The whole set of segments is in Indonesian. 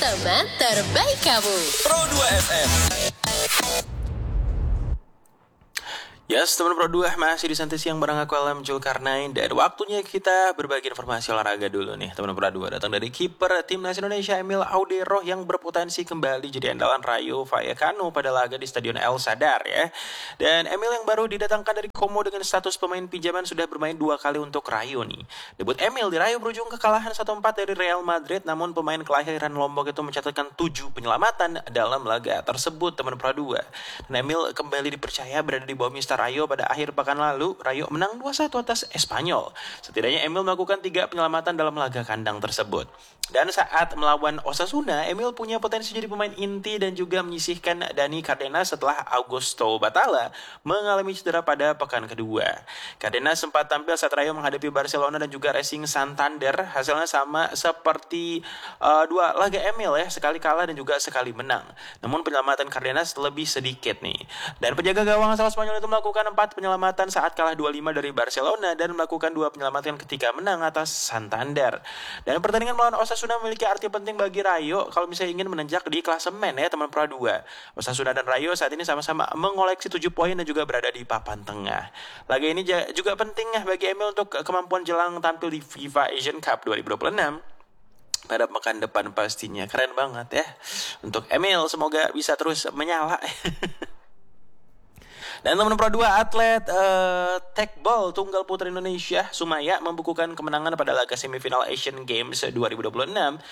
Teman terbaik kamu. Pro 2 FM. Yes, teman Pro 2 masih di Santai Siang bareng aku Alam Julkarnain. Dan waktunya kita berbagi informasi olahraga dulu nih. Teman Pro 2 datang dari kiper Timnas Indonesia Emil Audero yang berpotensi kembali jadi andalan Rayo Vallecano pada laga di Stadion El Sadar ya. Dan Emil yang baru didatangkan dari Como dengan status pemain pinjaman sudah bermain 2 kali untuk Rayo nih. Debut Emil di Rayo berujung kekalahan 1-4 dari Real Madrid, namun pemain kelahiran Lombok itu mencatatkan 7 penyelamatan dalam laga tersebut, teman Pro 2. Dan Emil kembali dipercaya berada di bawah Mister Rayo pada akhir pekan lalu. Rayo menang 2-1 atas Espanyol. Setidaknya Emil melakukan 3 penyelamatan dalam laga kandang tersebut. Dan saat melawan Osasuna, Emil punya potensi jadi pemain inti dan juga menyisihkan Dani Cardenas setelah Augusto Batalla mengalami cedera pada pekan kedua. Cardenas sempat tampil saat Rayo menghadapi Barcelona dan juga Racing Santander. Hasilnya sama seperti 2 laga Emil ya, sekali kalah dan juga sekali menang. Namun penyelamatan Cardenas lebih sedikit nih. Dan penjaga gawang asal Spanyol itu melakukan 4 penyelamatan saat kalah 2-5 dari Barcelona dan melakukan 2 penyelamatan ketika menang atas Santander. Dan pertandingan melawan Osasuna memiliki arti penting bagi Rayo kalau misalnya ingin menanjak di klasemen ya teman Pro 2. Osasuna dan Rayo saat ini sama-sama mengoleksi 7 poin dan juga berada di papan tengah. Laga ini juga penting ya bagi Emil untuk kemampuan jelang tampil di FIFA Asian Cup 2026 pada pekan depan pastinya. Keren banget ya untuk Emil, semoga bisa terus menyala. Dan teman Pro 2, atlet tekbol tunggal putri Indonesia Sumaya membukukan kemenangan pada laga semifinal Asian Games 2026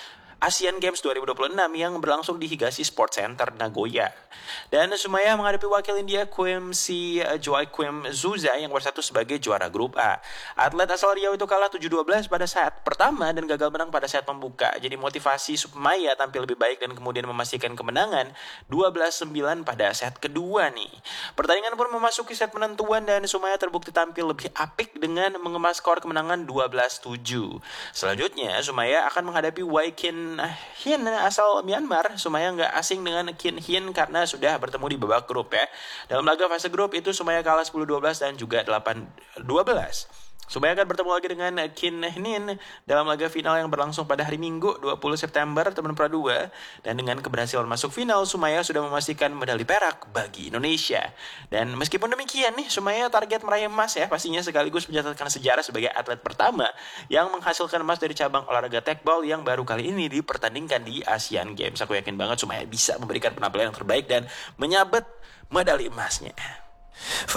yang berlangsung di Higashi Sports Center Nagoya. Dan Sumaya menghadapi wakil India Kwemsi Joaquim Zuza yang bersatu sebagai juara grup A. Atlet asal Riau itu kalah 7-12 pada set pertama dan gagal menang pada set pembuka. Jadi motivasi Sumaya tampil lebih baik dan kemudian memastikan kemenangan 12-9 pada set kedua nih. Pertandingan pun memasuki set penentuan dan Sumaya terbukti tampil lebih apik dengan mengemas skor kemenangan 12-7. Selanjutnya Sumaya akan menghadapi Wai Kin Hin asal Myanmar. Sumaya nggak asing dengan Kin Hin karena sudah bertemu di babak grup ya. Dalam laga fase grup itu Sumaya kalah 10-12 dan juga 8-12. Sumaya akan bertemu lagi dengan Kin Hin dalam laga final yang berlangsung pada hari Minggu 20 September teman Pro 2. Dan dengan keberhasilan masuk final, Sumaya sudah memastikan medali perak bagi Indonesia. Dan meskipun demikian nih, Sumaya target meraih emas ya, pastinya sekaligus mencatatkan sejarah sebagai atlet pertama yang menghasilkan emas dari cabang olahraga tekbol yang baru kali ini dipertandingkan di Asian Games. Aku yakin banget Sumaya bisa memberikan penampilan yang terbaik dan menyabet medali emasnya.